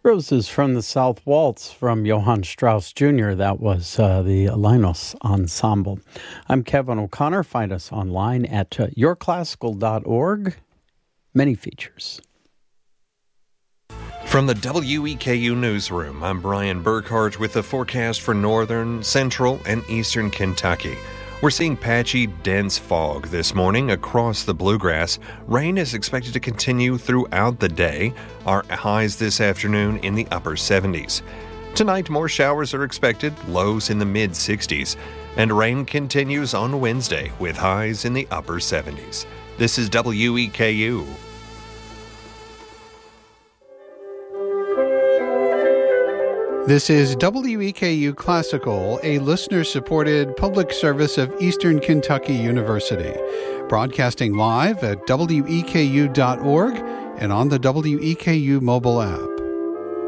Roses from the South Waltz from Johann Strauss Jr. That was the Linus Ensemble. I'm Kevin O'Connor. Find us online at yourclassical.org. Many features. From the WEKU Newsroom, I'm Brian Burkhart with the forecast for northern, central, and eastern Kentucky. We're seeing patchy, dense fog this morning across the bluegrass. Rain is expected to continue throughout the day. Our highs this afternoon in the upper 70s. Tonight, more showers are expected, lows in the mid-60s. And rain continues on Wednesday with highs in the upper 70s. This is WEKU. This is WEKU Classical, a listener-supported public service of Eastern Kentucky University, broadcasting live at WEKU.org and on the WEKU mobile app.